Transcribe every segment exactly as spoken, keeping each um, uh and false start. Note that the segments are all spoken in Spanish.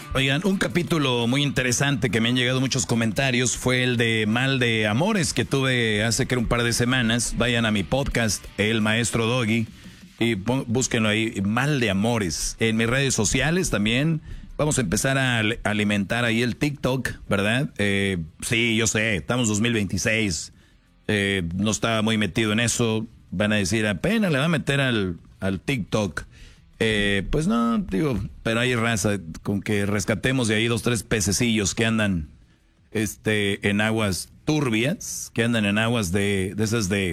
Oigan, un capítulo muy interesante que me han llegado muchos comentarios fue el de Mal de Amores que tuve hace que un par de semanas. Vayan a mi podcast, El Maestro Doggy, y búsquenlo ahí, Mal de Amores. En mis redes sociales también vamos a empezar a alimentar ahí el TikTok, ¿verdad? Eh, sí, yo sé, estamos dos mil veintiséis, eh, no estaba muy metido en eso. Van a decir, apenas le va a meter al, al TikTok. Eh, pues no, digo, pero hay raza con que rescatemos de ahí dos, tres pececillos que andan este, en aguas turbias, que andan en aguas de, de esas de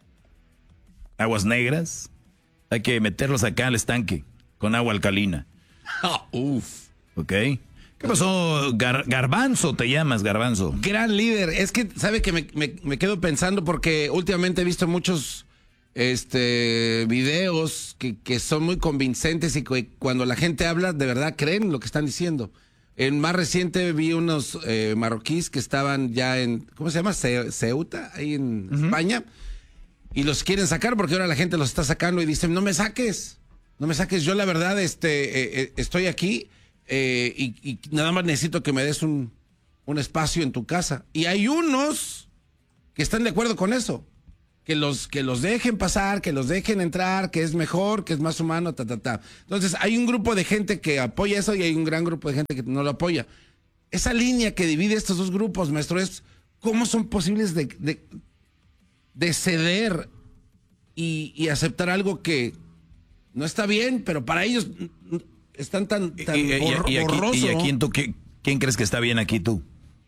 aguas negras. Hay que meterlos acá al estanque con agua alcalina. Oh, uf. ¿Ok? ¿Qué pasó? Gar, Garbanzo, te llamas, Garbanzo. Gran líder. Es que, ¿sabe que me, me, me quedo pensando? Porque últimamente he visto muchos este videos que, que son muy convincentes y que cuando la gente habla, de verdad creen lo que están diciendo. En más reciente vi unos eh, marroquíes que estaban ya en, ¿cómo se llama? Ce, Ceuta, ahí en uh-huh. España. Y los quieren sacar porque ahora la gente los está sacando y dicen, no me saques, no me saques. Yo la verdad este eh, estoy aquí eh, y, y nada más necesito que me des un, un espacio en tu casa. Y hay unos que están de acuerdo con eso. Que los, que los dejen pasar, que los dejen entrar, que es mejor, que es más humano, ta, ta, ta. Entonces, hay un grupo de gente que apoya eso y hay un gran grupo de gente que no lo apoya. Esa línea que divide estos dos grupos, maestro, es cómo son posibles de, de, de ceder y, y aceptar algo que no está bien, pero para ellos están tan, tan y, bor y, y, borroso. ¿Y a quién, tú, quién, quién crees que está bien aquí tú?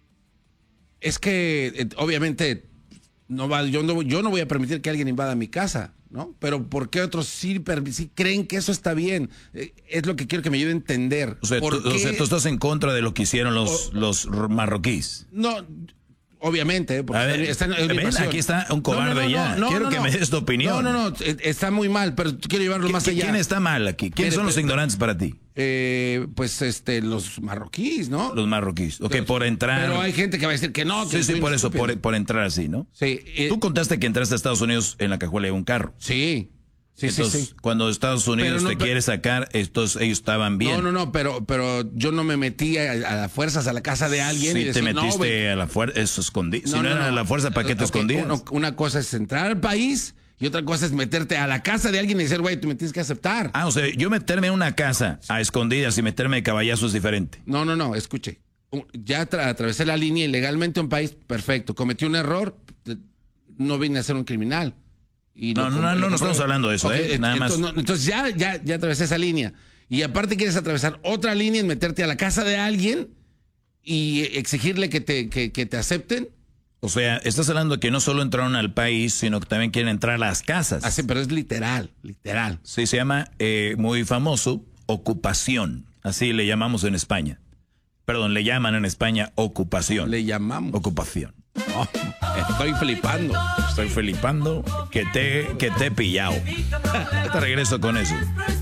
Es que, eh, obviamente... No va, yo, no, yo no voy a permitir que alguien invada mi casa, ¿no? Pero ¿por qué otros sí, sí creen que eso está bien? Eh, es lo que quiero que me ayude a entender. O sea, tú, o sea, tú estás en contra de lo que hicieron los, o, los marroquíes. No, obviamente. Porque a ver, está, está en ven, aquí está un cobarde no, no, no, ya. No, quiero no, no, que me des tu opinión. No, no, no, está muy mal, pero quiero llevarlo más allá. ¿Quién está mal aquí? ¿Quiénes son los ignorantes para ti? Eh, pues este, los marroquíes, ¿no? Los marroquíes. Ok, pero, por entrar. Pero hay gente que va a decir que no. Que sí, sí, por eso, por, por entrar así, ¿no? Sí. Eh, Tú contaste que entraste a Estados Unidos en la cajuela de un carro. Sí. Sí, entonces, sí, sí. Cuando Estados Unidos no, te pero, quiere sacar, estos, ellos estaban bien. No, no, no, pero, pero yo no me metí a, a las fuerzas a la casa de alguien. Sí, y decir, te metiste no, a la fuerza, eso escondí. No, si no, no, era no. a la fuerza, ¿para qué te okay, escondías? Una, una cosa es entrar al país y otra cosa es meterte a la casa de alguien y decir, güey, tú me tienes que aceptar. Ah, o sea, yo meterme en una casa a escondidas y meterme de caballazo es diferente. No, no, no, escuche. Ya tra atravesé la línea ilegalmente a un país, perfecto. Cometí un error, no vine a ser un criminal. Y no, lo, no, no, lo, no, no estamos hablando de eso, okay, ¿eh? Nada entonces, más. No, entonces ya, ya, ya atravesé esa línea. Y aparte quieres atravesar otra línea en meterte a la casa de alguien y exigirle que te, que, que te acepten. O sea, estás hablando de que no solo entraron al país, sino que también quieren entrar a las casas. Así, pero es literal, literal. Sí, se llama, eh, muy famoso, ocupación. Así le llamamos en España. Perdón, le llaman en España ocupación. Le llamamos. Ocupación. Oh, estoy flipando. Estoy flipando que te, que te he pillado. Te regreso con eso.